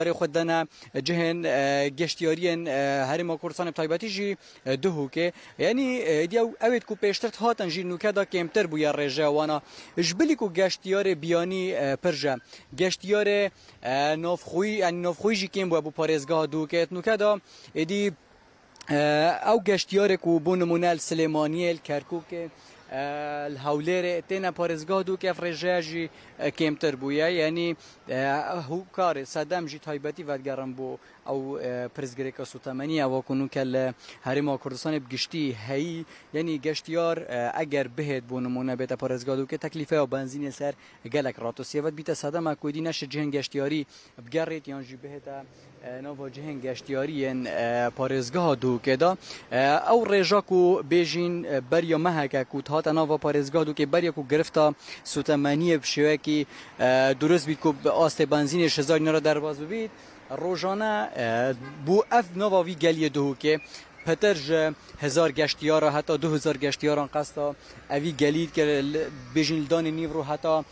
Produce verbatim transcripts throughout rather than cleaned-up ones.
خودنا جهن گشتیارین هرما کردستان تایباتی جی دهو که یعنی دیو اوید کو پیشتر هاتن جی نوکه دا کمتر بویا رجا وانا جبلی کو گشتیار بیانی پرجا گشتیار نافخوی یعنی نافخوی جی کم بو پارێزگاه دو که نوکه دا دی او گشتیار کو بو نمونه سلیمانیه کرکوک الهولير تينا بارزگاه دو که فرجاجی کمتر بویا یعنی هو کار صدام جی تایباتی ودگرم بو او پرزگریکا سوتامنی او کنون که هرما کردستان بگشتی هی یعنی گشتیار اگر بهت بو نمونه بیت پارزگاه دو که تکلیفه و بنزین سر گلک راتوسیه ود بیت صدام اکودی نشه جهن گشتیاری بگرید یان جی بهت نو جهن گشتیاری پارزگاه دو که دا او رجا کو بیجین بریا مهک کو تا نو پارزگاه دو که بریا کو گرفتا سوتامنی بشوه کی درست بید کو آست بنزین هزار نرا در باز بید روزانه بو اف نو وی گلی دو که پترج هزار گشتیار حتی دو هزار گشتیاران قصدا اوی گلید که بیجین دان نیو رو حتی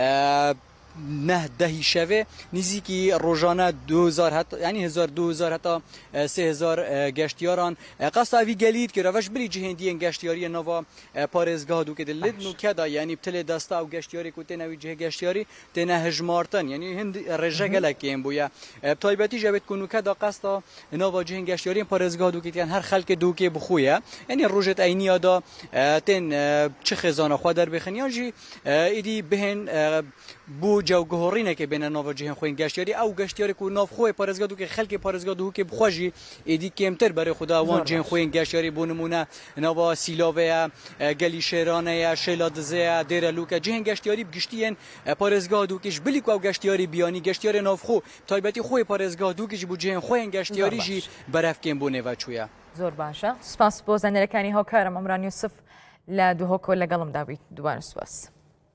نه دهی شوه نزدیکی روزانه دو هزار حتی یعنی هزار دو هزار حتی سه هزار گشتیاران قصد اوی گلید که روش بری جهندی گشتیاری نوا پارزگاه دو که دلید نو کدا یعنی بتل دستا او گشتیاری کو تنوی جه گشتیاری تنه هجمارتن یعنی هند رجا گلکیم بویا تایباتی جبت کنو کدا قصد نوا جه گشتیاری پارزگاه دو که هر خلک دو که بخویا یعنی روجت عینی دا تن چه خزانه خو در بخنیان جی ایدی بهن بو جو گهورینه که بین ناو جهان خوین گشتیاری او گشتیاری کو ناو خوی پارزگاه دو که خلک پارزگاه دو که بخواجی ایدی کمتر برای خدا وان جهان خوین گشتیاری بو نمونه ناو سیلاوه گلی شیرانه شلادزه دیر لوکا جهان گشتیاری بگشتین پارزگاه دو کش بلی کو گشتیاری بیانی گشتیاری ناو خو تایباتی خوی پارزگاه دو کش بو جهان خوین گشتیاری جی برف کم بونه و چویا زور باشه سپاس بو زنرکانی ها کارم امران یوسف لا دو هوکو لقلم داوید دوباره سپاس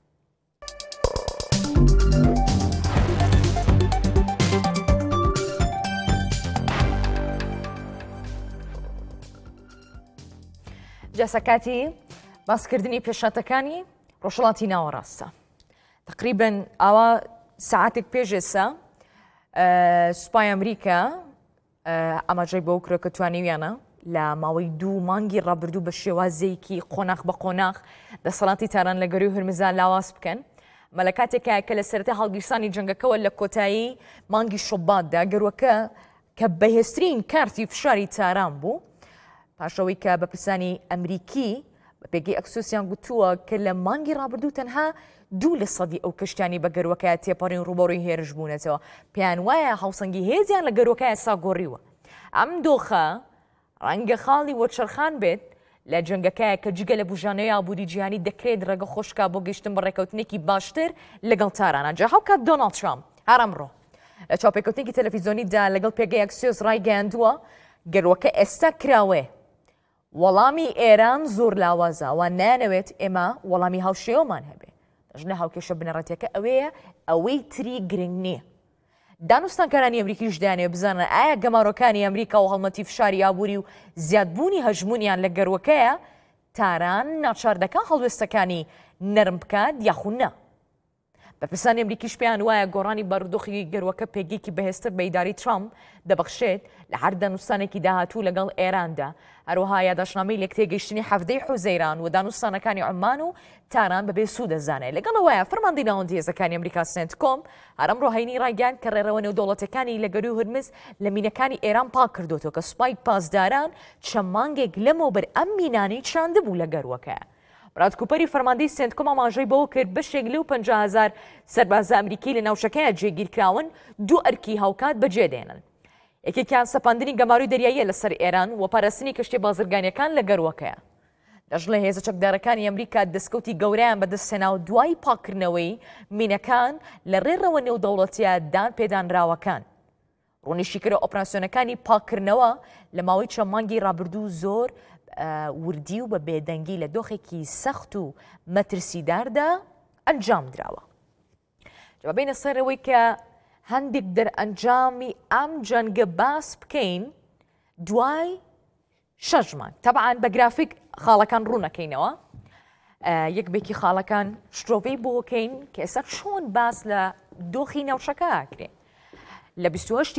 جاسەکاتی باسکردنی پێشاتەکانی ڕۆژهەڵاتی ناوەڕاستە تقریبا ئاوا ساعاتێک پێش ئێستا سوپای ئەمریکا ئاماژەی بۆ کرۆ کە توانیویانە لە ماوەی دوو مانگی ڕابردوو بە شێوازەیەکی قۆناغ بە قۆناغ دەسەڵاتی تاران لە گەروی هورمزان لاواز بکەن مەلە کاتێکە کە لە سەرەتا هەڵگیرسانی جەنگەکەەوە لە کۆتایی مانگی شۆباتدا گەروەکە کە بەهێزترین کارتی فشاری تاران بوو پاشەوەی کە بە پرسانی ئەمریکی بە پێگەی ئەکسۆسیان گوتووە کە لە مانگی ڕابردوو تەنها دوو لە سەدی ئەو کەشتیانی بە گەروەکەیە تێپەڕین ڕوبەڕووی هێرش بوونەتەوە پێیان وایە هاوسەنگی هێزیان لە گەروەکەیە ساگۆڕیوە ئەم دۆخە ڕەنگە خاڵی وەچەرخان بێت لە جەنگەکەیە کە جگە لە بژانەوەی ئابووری جیهانی دەکرێت ڕێگە خۆشکا بۆ گەیشتن بە ڕێکەوتنێکی باشتر لەگەڵ تارانە جا هەڵکات دۆناڵد ترامپ هەر ئەمڕۆ لە چاوپێکەوتنێکی تەلەڤیزۆنیدا لەگەڵ پێگەی ئەکسیۆس ڕایگەیاندووە گەروەکە ئێستا کراوێ وەڵامی ئێران زۆر لاوازە و نانەوێت ئێمە وەڵامی هاوشێوەمان هەبێ دەژنە هاوکێشە بنەڕەتەکە ئەوەیە ئەوەی تری گرنگ نییە دانوستانکارانی ئەمریکیش دایانێ بزانن ئایا گەماڕۆکانی ئەمریکا و هەڵمەتی فشاری ئابووری و زیادبوونی هەژمونیان لە گەروەکەیە تاران ناچاردەکە هەڵوێستەکانی نەرم بکات یاخونە بە پرسانی ئەمریکیش پێیان وایە گۆڕانی بارودۆخی گەروەکە پێگەیەکی بەهێزتر بە ئیداری ترامپ دەبەخشێت لە هەر دانوستانێکی داهاتوو لەگەڵ ئێراندا هەروەها یادداشتنامەی لە تێگەیشتنی هەفتەی حوزەیران و دانوستانەکانی عومان و تاران بەبێ سوود دەزانێت لەگەڵەوەیە فەرماندەی ناوەندی هێزەکانی ئەمریکا سنتکۆم هەر ئەمڕۆ هەینی ڕایگەیاند کە ڕێڕەوە نێودەوڵەتەکانی لە گەروی هورمز لە مینەکانی ئێران پاک کردوتەوە کە سوپای پاسداران چەند مانگێک لەمەوبەر ئەم مینانەی چاندبوو لە گەروەکەیە براد کوپەری فەرماندەی سنتکۆم ئاماژەی بەوە کرد بەشێک لەو پەنجا هەزار سەربازە ئەمریکی لە ناوچەکەیە جێگیرکراون دوو ئەرکی هاوکات بەجێدێنن یەکێکیان سەپاندنی گەماروی دەریاییە لەسەر ئێران و پاراستنی کەشتێ بازرگانیەکان لە گەروەکەیە دەژڵێ هێزە چەکدارەکانی ئەمریکا دەستکەوتی گەورەیان بەدەستهێنا و دوای پاکردنەوەی مینەکان لە ڕێڕەوە نێودەوڵەتیە دان پێدانراوەکان ڕوونیشیکردە ئۆپراسیۆنەکانی پاکردنەوە لە ماوەی چەند مانگی ڕابردوو زۆر وردی و بە بێدەنگی لە دۆخێکی سەخت و مەترسیداردا ئەنجام دراوە جوابینە سەرەوەی کە هەندێک دەرئەنجامی ئەم جەنگە باس بکەین دوای شەژمان تەبعاً بە گرافیک خاڵەکان ڕوونەکەینەوە یەکبێکی خاڵەکان شترۆڤەی بۆکەین کە ئێستا چۆن باس لە دۆخی ناوچەکە ئاکرێ لە بیست و هەشت